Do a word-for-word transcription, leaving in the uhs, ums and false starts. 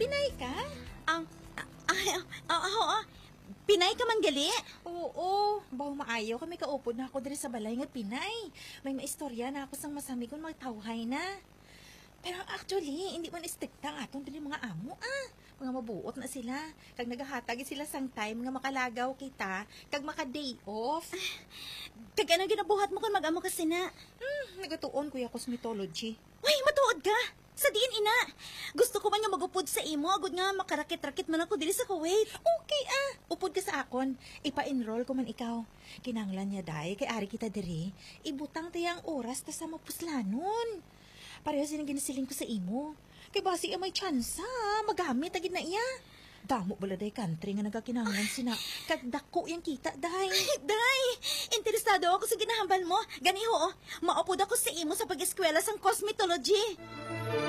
Pinay ka? Ang, ay, oo, oo. Pinay ka man gali? Oo, baw maayo kami kaupod na ako diri sa balay nga Pinay. May maistorya na ako sang masami kung magtawhay na. Pero actually, hindi man istikta ang atong dili mga amo ah. Mga mabuot na sila. Kag nagahatag sila sang time nga makalagaw kita, kag maka-day off. Kag ano ginabuhat mo kung mag-amo ka sina? Hmm, nagatuon kuya cosmetology. Uy, matuod ka! Sa diin, ina! Gusto ko man nga magupod sa imo, agud nga makarakit-rakit man ako dili sa Kuwait. Okay ah, upod ka sa akon. Ipa-enroll ko man ikaw. Kinanglan niya day, kay ari kita diri. Ibutang tayang oras ta sa mapuslanon. Pareho sining ginasiling ko sa imo. Kay basi may tsansa, magamit agid na iya. Damo bala day country nga nagakinanglan sina. Kag dako yang kita day. Day, interesado ako sa ginahambal mo. Ganiho, oh, maupod ako sa imo sa pag-eskwela sang cosmetology.